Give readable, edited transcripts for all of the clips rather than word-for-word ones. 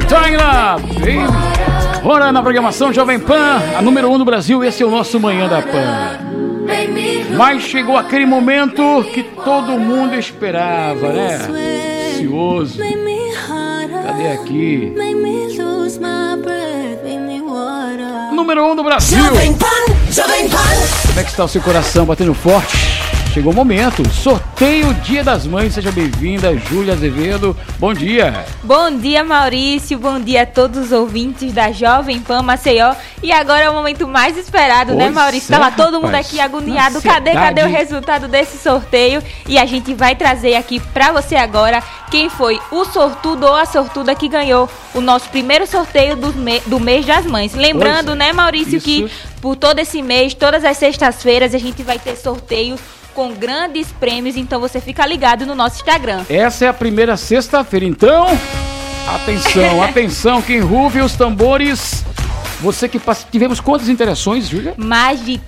Tyler, baby. Ora, na programação Jovem Pan, a número 1 do Brasil, esse é o nosso Manhã da Pan. Mas chegou aquele momento que todo mundo esperava, né? Ansioso. Cadê aqui? Número 1 do Brasil. Jovem Pan, Jovem Pan. Como é que está o seu coração batendo forte? Chegou o momento, sorteio Dia das Mães, seja bem-vinda, Júlia Azevedo, bom dia. Bom dia, Maurício, bom dia a todos os ouvintes da Jovem Pan Maceió. E agora é o momento mais esperado, né, Maurício? Tava todo mundo aqui agoniado, cadê o resultado desse sorteio? E a gente vai trazer aqui pra você agora quem foi o sortudo ou a sortuda que ganhou o nosso primeiro sorteio do mês das mães. Lembrando, né, Maurício, que por todo esse mês, todas as sextas-feiras, a gente vai ter sorteios com grandes prêmios, então você fica ligado no nosso Instagram. Essa é a primeira sexta-feira, então, atenção, atenção, quem ruve os tambores. Você que tivemos quantas interações, Júlia? Mais de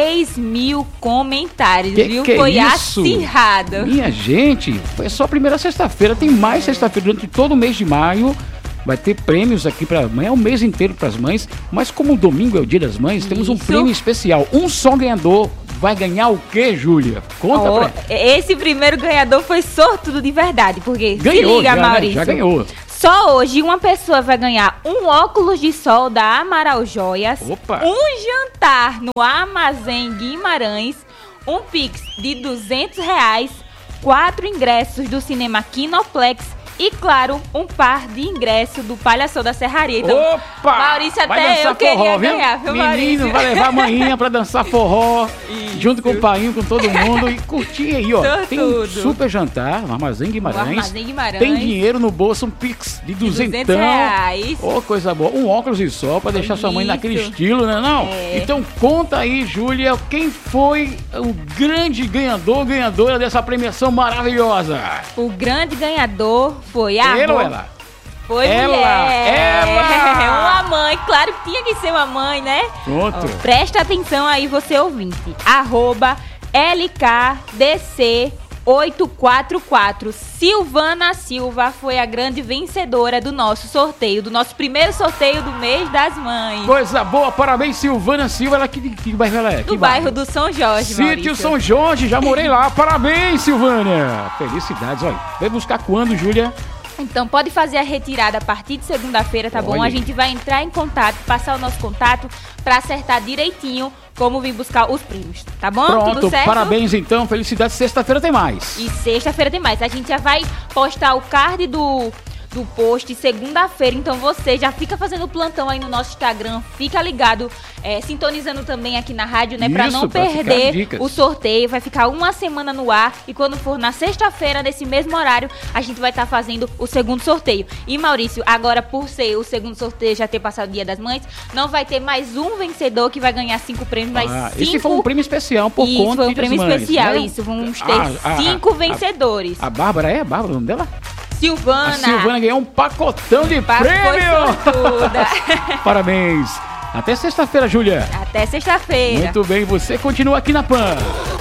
3.000 comentários, viu? Que foi isso? acirrado. Minha gente, foi só a primeira sexta-feira, tem mais sexta-feira durante todo o mês de maio. Vai ter prêmios aqui para amanhã, é o mês inteiro para as mães, mas como o domingo é o Dia das Mães, temos um prêmio especial. Um só ganhador vai ganhar o quê, Júlia? Conta pra... Esse primeiro ganhador foi sortudo de verdade, porque ganhou, se liga, já, Maurício. Né? Já ganhou. Só hoje uma pessoa vai ganhar um óculos de sol da Amaral Joias, um jantar no Armazém Guimarães, um Pix de R$200, 4 ingressos do cinema Kinoplex e, claro, um par de ingressos do Palhaçou da Serraria. Então, opa! Maurício, até eu queria ganhar, viu, Maurício? Menino, vai levar a manhinha pra dançar forró, junto com o pai, com todo mundo, e curtir aí, ó. Tem um super jantar no Armazém Guimarães. Tem dinheiro no bolso, um Pix de R$200. Ô, coisa boa. Um óculos de sol pra deixar sua mãe naquele estilo, né, não? Então, conta aí, Júlia, quem foi o grande ganhador, ganhadora dessa premiação maravilhosa? O grande ganhador foi a Ele ou ela? Foi mulher. Uma mãe, claro que tinha que ser uma mãe, né? Pronto. Ó, presta atenção aí, você ouvinte. @LKDC844. Silvana Silva foi a grande vencedora do nosso sorteio, do nosso primeiro sorteio do mês das mães. Coisa boa, parabéns, Silvana Silva. Ela que bairro ela é? Do bairro do São Jorge, Sítio Maurício. São Jorge, já morei lá. Parabéns, Silvânia. Felicidades, olha. Vai buscar quando, Júlia? Então pode fazer a retirada a partir de segunda-feira, tá bom? A gente vai entrar em contato, passar o nosso contato pra acertar direitinho como vir buscar os prêmios, tá bom? Pronto, tudo certo? Parabéns então, felicidades. Sexta-feira tem mais. E sexta-feira tem mais. A gente já vai postar o card do post segunda-feira, então você já fica fazendo plantão aí no nosso Instagram, fica ligado, sintonizando também aqui na rádio, né, pra não perder o sorteio. Vai ficar uma semana no ar e quando for na sexta-feira, nesse mesmo horário, a gente vai estar fazendo o segundo sorteio. E Maurício, agora por ser o segundo sorteio, já ter passado o Dia das Mães, não vai ter mais um vencedor que vai ganhar 5 prêmios, mas 5... Esse foi um prêmio especial por conta Isso, foi um prêmio especial, né? isso, vamos ter 5 vencedores. A Bárbara é? A Bárbara, o nome dela? Silvana. A Silvana ganhou um pacotão de prêmio. Parabéns. Até sexta-feira, Júlia. Até sexta-feira. Muito bem, você continua aqui na Pan.